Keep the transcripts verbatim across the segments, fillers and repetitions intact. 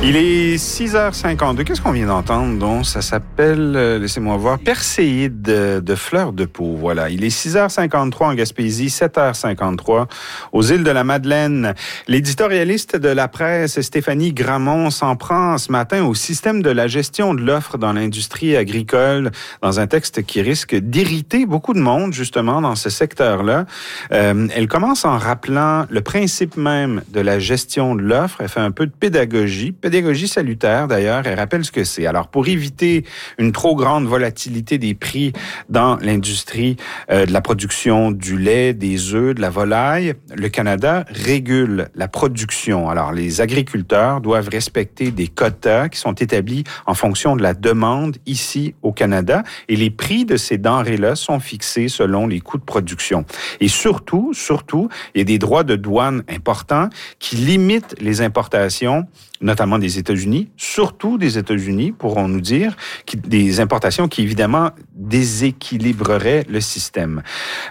Il est six heures cinquante-deux. Qu'est-ce qu'on vient d'entendre, donc? Ça s'appelle, euh, laissez-moi voir, Perséide de, de fleurs de peau. Voilà. Il est six heures cinquante-trois en Gaspésie, sept heures cinquante-trois aux îles de la Madeleine. L'éditorialiste de la presse, Stéphanie Gramont, s'en prend ce matin au système de la gestion de l'offre dans l'industrie agricole, dans un texte qui risque d'irriter beaucoup de monde, justement, dans ce secteur-là. Euh, elle commence en rappelant le principe même de la gestion de l'offre. Elle fait un peu de pédagogie, pédagogie salutaire d'ailleurs. Elle rappelle ce que c'est. Alors, pour éviter une trop grande volatilité des prix dans l'industrie euh, de la production du lait, des œufs, de la volaille, le Canada régule la production. Alors, les agriculteurs doivent respecter des quotas qui sont établis en fonction de la demande ici au Canada et les prix de ces denrées-là sont fixés selon les coûts de production. Et surtout, surtout, il y a des droits de douane importants qui limitent les importations, notamment des États-Unis, surtout des États-Unis, pourrons-nous dire, qui, des importations qui, évidemment, déséquilibreraient le système.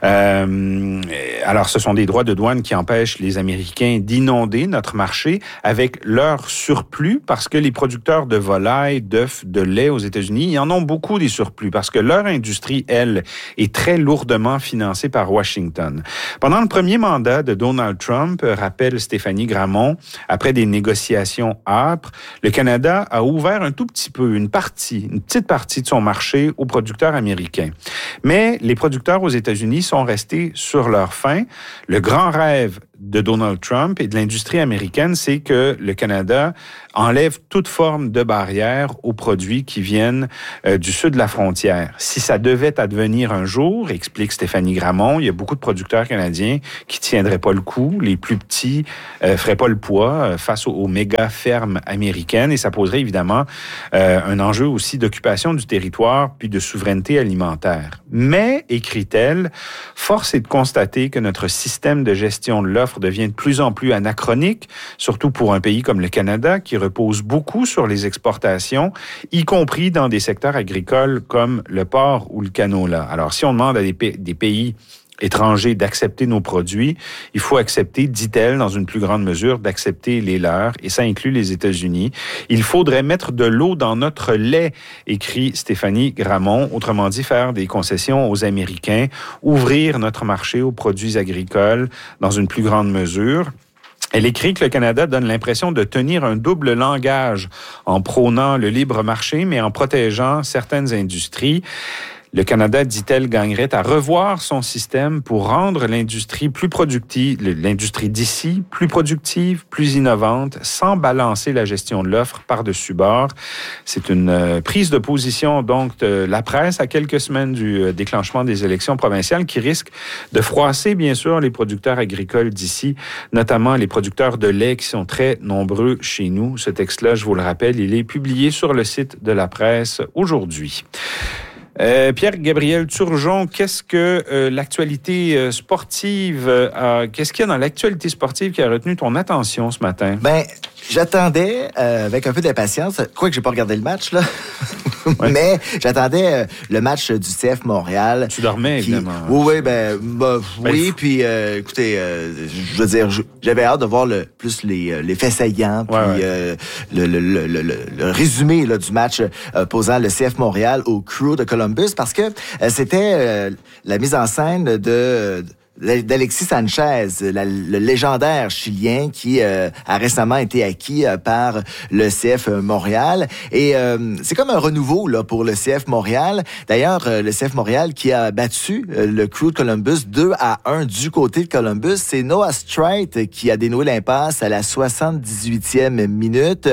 Euh, alors, ce sont des droits de douane qui empêchent les Américains d'inonder notre marché avec leur surplus, parce que les producteurs de volailles, d'œufs, de lait aux États-Unis, ils en ont beaucoup des surplus, parce que leur industrie, elle, est très lourdement financée par Washington. Pendant le premier mandat de Donald Trump, rappelle Stéphanie Gramont, après des négociations âpres, le Canada a ouvert un tout petit peu, une partie, une petite partie de son marché aux producteurs américains. Mais les producteurs aux États-Unis sont restés sur leur faim. Le grand rêve de Donald Trump et de l'industrie américaine, c'est que le Canada enlève toute forme de barrière aux produits qui viennent euh, du sud de la frontière. Si ça devait advenir un jour, explique Stéphanie Gramont, il y a beaucoup de producteurs canadiens qui tiendraient pas le coup, les plus petits euh, feraient pas le poids euh, face aux, aux méga fermes américaines et ça poserait évidemment euh, un enjeu aussi d'occupation du territoire puis de souveraineté alimentaire. Mais, écrit-elle, force est de constater que notre système de gestion de l'offre devient de plus en plus anachronique, surtout pour un pays comme le Canada, qui repose beaucoup sur les exportations, y compris dans des secteurs agricoles comme le porc ou le canola. Alors, si on demande à des, p- des pays étrangers d'accepter nos produits, il faut accepter, dit-elle, dans une plus grande mesure, d'accepter les leurs, et ça inclut les États-Unis. Il faudrait mettre de l'eau dans notre lait, écrit Stéphanie Gramont, autrement dit, faire des concessions aux Américains, ouvrir notre marché aux produits agricoles dans une plus grande mesure. Elle écrit que le Canada donne l'impression de tenir un double langage en prônant le libre marché, mais en protégeant certaines industries. Le Canada, dit-elle, gagnerait à revoir son système pour rendre l'industrie plus productive, l'industrie d'ici plus productive, plus innovante, sans balancer la gestion de l'offre par-dessus bord. C'est une euh, prise de position, donc, de la presse à quelques semaines du euh, déclenchement des élections provinciales qui risque de froisser, bien sûr, les producteurs agricoles d'ici, notamment les producteurs de lait qui sont très nombreux chez nous. Ce texte-là, je vous le rappelle, il est publié sur le site de la presse aujourd'hui. Euh, Pierre-Gabriel Turgeon, qu'est-ce que euh, l'actualité euh, sportive, euh, qu'est-ce qu'il y a dans l'actualité sportive qui a retenu ton attention ce matin? Ben, j'attendais euh, avec un peu d'impatience, quoique j'ai pas regardé le match, là, ouais. mais j'attendais euh, le match du C F Montréal. Tu dormais, qui... évidemment. Oui, oui, ben, bah, ben oui, f... puis euh, écoutez, euh, je veux dire, j'avais hâte de voir le, plus les, les faits saillants, puis ouais, ouais. Euh, le, le, le, le, le résumé là, du match euh, posant le C F Montréal au Crew de Columbus, parce que euh, c'était euh, la mise en scène de... de d'Alexis Sanchez, la, le légendaire Chilien qui euh, a récemment été acquis euh, par le C F Montréal. Et euh, c'est comme un renouveau là pour le C F Montréal. D'ailleurs, euh, le C F Montréal qui a battu euh, le Crew de Columbus deux à un du côté de Columbus. C'est Noah Strait qui a dénoué l'impasse à la soixante-dix-huitième minute.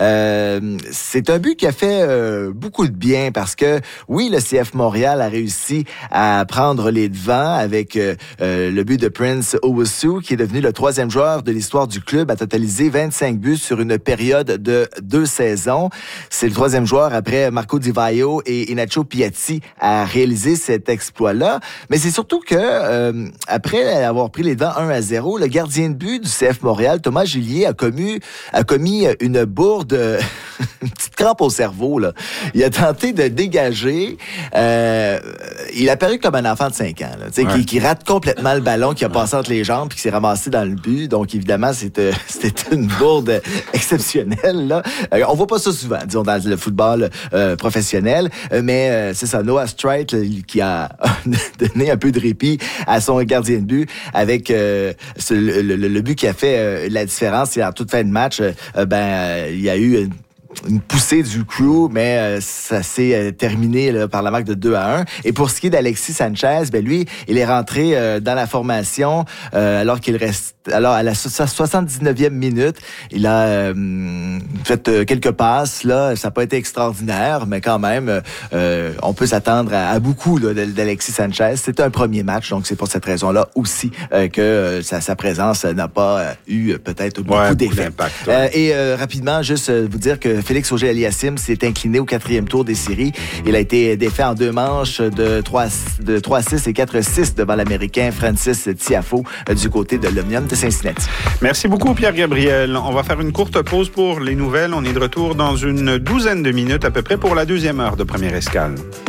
Euh, c'est un but qui a fait euh, beaucoup de bien parce que, oui, le C F Montréal a réussi à prendre les devants avec... Euh, Euh, le but de Prince Owusu, qui est devenu le troisième joueur de l'histoire du club à totaliser vingt-cinq buts sur une période de deux saisons. C'est le troisième joueur après Marco Di Vaio et Inacio Piatti à réaliser cet exploit-là. Mais c'est surtout que, euh, après avoir pris les devants un à zéro, le gardien de but du C F Montréal, Thomas Gillier, a commis, a commis une bourde une petite crampe au cerveau, là. Il a tenté de dégager. Euh, il a paru comme un enfant de cinq ans, là, ouais. qui, qui rate complètement le ballon, qui a passé entre les jambes, puis qui s'est ramassé dans le but. Donc, évidemment, c'était, c'était une bourde exceptionnelle, là. Euh, on voit pas ça souvent, disons, dans le football euh, professionnel. Euh, mais euh, c'est ça, Noah Strait, là, qui a donné un peu de répit à son gardien de but avec euh, ce, le, le, le but qui a fait euh, la différence. Et en toute fin de match, euh, ben, euh, il y a eu une une poussée du Crew, mais euh, ça s'est euh, terminé là, par la marque de deux à un. Et pour ce qui est d'Alexis Sanchez, ben lui, il est rentré euh, dans la formation euh, alors qu'il reste, alors à la soixante-dix-neuvième minute, il a euh, fait euh, quelques passes là. Ça n'a pas été extraordinaire, mais quand même, euh, on peut s'attendre à, à beaucoup là, d'Alexis Sanchez. C'était un premier match, donc c'est pour cette raison-là aussi euh, que euh, sa, sa présence n'a pas euh, eu peut-être beaucoup ouais, d'effet. Ouais. Euh, et euh, rapidement, juste euh, vous dire que Félix Auger-Aliassime s'est incliné au quatrième tour des séries. Il a été défait en deux manches de trois à six et quatre à six devant l'Américain Francis Tiafoe du côté de l'Omnium de Cincinnati. Merci beaucoup, Pierre-Gabriel. On va faire une courte pause pour les nouvelles. On est de retour dans une douzaine de minutes à peu près pour la deuxième heure de Première Escale.